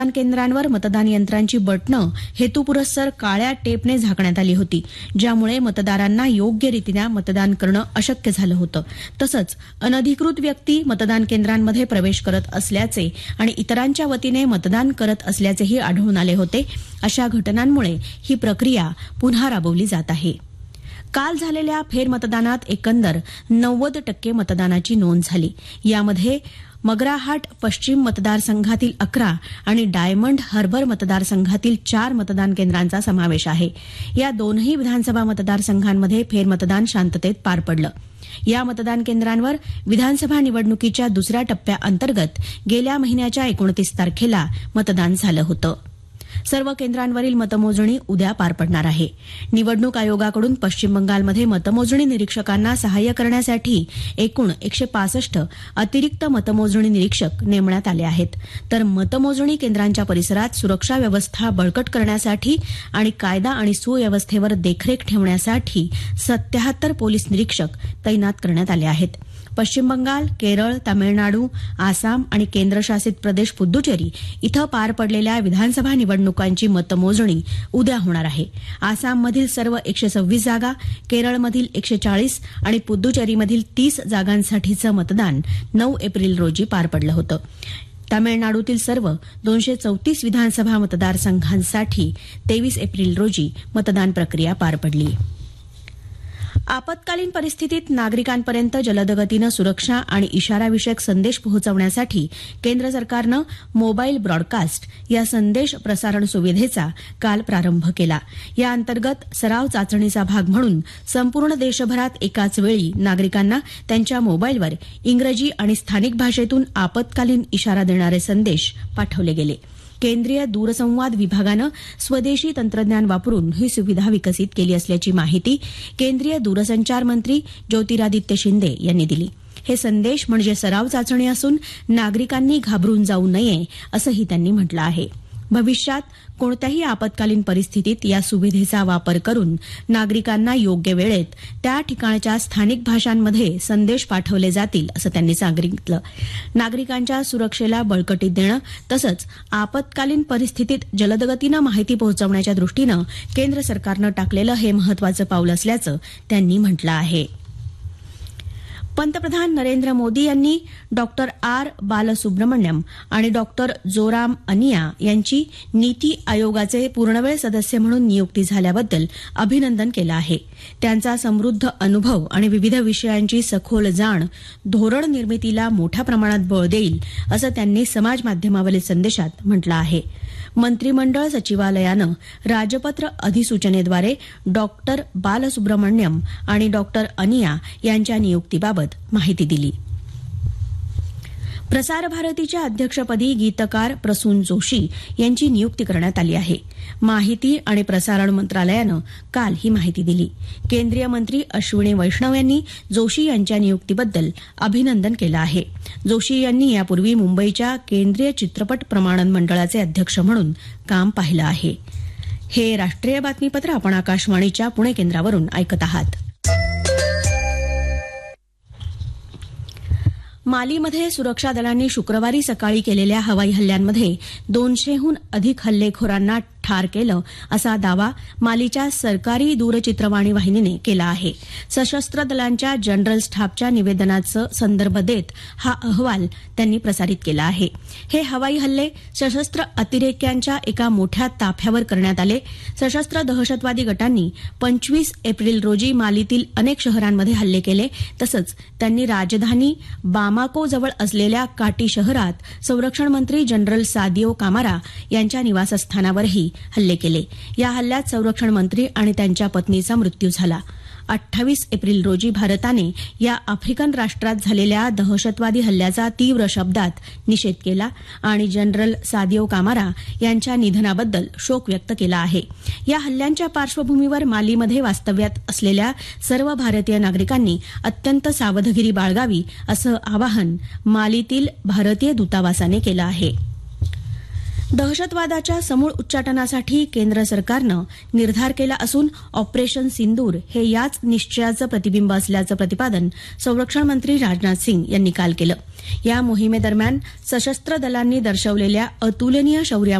मतदान केंद्रांवर मतदान यंत्रांची बटणं हेतुपुरस्सर काळ्या टेपने झाकण्यात आली होती, ज्यामुळे मतदारांना योग्यरित्या मतदान करणं अशक्य झालं होतं. तसंच अनधिकृत व्यक्ती मतदान केंद्रांमध्ये प्रवेश करत असल्याचे आणि इतरांच्या वतीने मतदान करत असल्याचेही आढळून आले होते. अशा घटनांमुळे ही प्रक्रिया पुन्हा राबवली जात आहे. काल झालेल्या फेरमतदानात एकंदर 90% मतदानाची नोंद झाली. यामध्ये मगराहाट पश्चिम मतदारसंघातील 11 आणि डायमंड हार्बर मतदारसंघातील 4 मतदान केंद्रांचा समावेश आहे. या दोनही विधानसभा मतदारसंघांमध्ये फेरमतदान शांततेत पार पडलं. या मतदान केंद्रांवर विधानसभा निवडणुकीच्या दुसऱ्या टप्प्याअंतर्गत गेल्या महिन्याच्या 29 तारखेला मतदान झालं होतं. सर्व केंद्रांवरील मतमोजणी उद्या पार पडणार आहे. निवडणूक आयोगाकडून पश्चिम बंगालमध्ये मतमोजणी निरीक्षकांना सहाय्य करण्यासाठी एकूण 165 अतिरिक्त मतमोजणी निरीक्षक नेमण्यात आले आहेत. तर मतमोजणी केंद्रांच्या परिसरात सुरक्षा व्यवस्था बळकट करण्यासाठी आणि कायदा आणि सुव्यवस्थेवर देखरेख ठेवण्यासाठी 77 पोलीस निरीक्षक तैनात करण्यात आले आहेत. पश्चिम बंगाल, केरळ, तामिळनाडू, आसाम आणि केंद्रशासित प्रदेश पुद्दुचेरी इथं पार पडलेल्या विधानसभा निवडणुकांची मतमोजणी उद्या होणार आहे. आसाममधील सर्व 126 जागा, केरळमधील 140 आणि पुद्दुचेरीमधील 30 जागांसाठीचं मतदान 9 एप्रिल रोजी पार पडलं होतं. तामिळनाडूतील सर्व 234 विधानसभा मतदारसंघांसाठी 23 एप्रिल रोजी मतदान प्रक्रिया पार पडली. आपत्कालीन परिस्थितीत नागरिकांपर्यंत जलदगतीनं सुरक्षा आणि इशाराविषयक संदेश पोहोचवण्यासाठी केंद्र सरकारनं मोबाईल ब्रॉडकास्ट या संदेश प्रसारण सुविधेचा काल प्रारंभ केला. या अंतर्गत सराव चाचणीचा भाग म्हणून संपूर्ण देशभरात एकाच वेळी नागरिकांना त्यांच्या मोबाईलवर इंग्रजी आणि स्थानिक भाषेतून आपत्कालीन इशारा देणारे संदेश पाठवले गेले. केंद्रीय दूरसंवाद विभागानं स्वदेशी तंत्रज्ञान वापरून ही सुविधा विकसित केली असल्याची माहिती केंद्रीय दूरसंचार मंत्री ज्योतिरादित्य शिंदे यांनी दिली. हे संदेश म्हणजे सराव चाचणी असून नागरिकांनी घाबरून जाऊ नये असंही त्यांनी म्हटलं आहे. भविष्यात कोणत्याही आपत्कालीन परिस्थितीत या सुविधेचा वापर करून नागरिकांना योग्य वेळेत त्या ठिकाणच्या स्थानिक भाषांमध्ये संदेश पाठवले जातील असं त्यांनी सांगितलं. नागरिकांच्या सुरक्षेला बळकटी देणं तसंच आपत्कालीन परिस्थितीत जलदगतीनं माहिती पोहोचवण्याच्या दृष्टीनं केंद्र सरकारनं टाकलेलं हे महत्वाचं पाऊल असल्याचं त्यांनी म्हटलं आहे. पंतप्रधान नरेंद्र मोदी यांनी डॉक्टर आर बालसुब्रमण्यम आणि डॉक्टर जोराम अनिया यांची नीती आयोगाचे पूर्णवेळ सदस्य म्हणून नियुक्ती झाल्याबद्दल अभिनंदन केलं आहे. त्यांचा समृद्ध अनुभव आणि विविध विषयांची सखोल जाण धोरण निर्मितीला मोठ्या प्रमाणात बळ देईल असं त्यांनी समाज माध्यमावरील संदेशात म्हटलं आहे. मंत्रिमंडळ सचिवालयानं राजपत्र अधिसूचनेद्वारे डॉक्टर बालसुब्रमण्यम आणि डॉक्टर अनिया यांच्या नियुक्तीबाबत माहिती दिली. प्रसार भारतीच्या अध्यक्षपदी गीतकार प्रसून जोशी यांची नियुक्ती करण्यात आली आहे. माहिती आणि प्रसारण मंत्रालयानं काल ही माहिती दिली. केंद्रीय मंत्री अश्विनी वैष्णव यांनी जोशी यांच्या नियुक्तीबद्दल अभिनंदन केलं आहे. जोशी यांनी यापूर्वी मुंबईच्या केंद्रीय चित्रपट प्रमाणन मंडळाचे अध्यक्ष म्हणून काम पाहिलं आहे. हे राष्ट्रीय बातमीपत्र आपण आकाशवाणीच्या पुणे केंद्रावरून ऐकत आहात. मालीमध्ये सुरक्षा दलांनी शुक्रवारी सकाळी केलेल्या हवाई हल्ल्यांमध्ये 200हून अधिक हल्लेखोरांना ठार केलं असा दावा मालीच्या सरकारी दूरचित्रवाणी वाहिनीने केला आहे. सशस्त्र दलांच्या जनरल स्टाफच्या निवेदनाचा संदर्भ देत हा अहवाल त्यांनी प्रसारित केला आहे. हे हवाई हल्ले सशस्त्र अतिरेक्यांच्या एका मोठ्या ताफ्यावर करण्यात आले. सशस्त्र दहशतवादी गटांनी 25 एप्रिल रोजी मालीतील अनेक शहरांमध्ये हल्ले केले. तसंच त्यांनी राजधानी बामाको जवळ असलेल्या काटी शहरात संरक्षण मंत्री जनरल सादिओ कामारा यांच्या निवासस्थानावरही हल्ले केले. या हल्ल्यात संरक्षण मंत्री आणि त्यांच्या पत्नीचा मृत्यू झाला. 28 एप्रिल रोजी भारताने या आफ्रिकन राष्ट्रात झालेल्या दहशतवादी हल्ल्याचा तीव्र शब्दात निषेध केला आणि जनरल सादिओ कामारा यांच्या निधनाबद्दल शोक व्यक्त केला आहे. या हल्ल्यांच्या पार्श्वभूमीवर मालीमध्ये वास्तव्यात असलेल्या सर्व भारतीय नागरिकांनी अत्यंत सावधगिरी बाळगावी असं आवाहन मालीतील भारतीय दूतावासाने केलं आहे. दहशतवादाच्या समूळ उच्चाटनासाठी केंद्र सरकारनं निर्धार केला असून ऑपरेशन सिंदूर हे याच निश्चयाचं प्रतिबिंब असल्याचं प्रतिपादन संरक्षण मंत्री राजनाथ सिंग यांनी काल केलं. या मोहिमेदरम्यान सशस्त्र दलांनी दर्शवलेल्या अतुलनीय शौर्यामुळे